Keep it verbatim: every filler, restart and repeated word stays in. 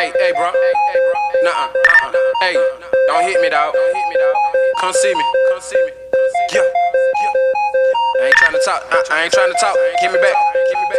Hey, hey, bro. Nuh-uh, uh-uh. Hey, don't hit me, dog. Come see me. Come see me. Yeah. I ain't tryna talk. I ain't tryna talk. Give me back.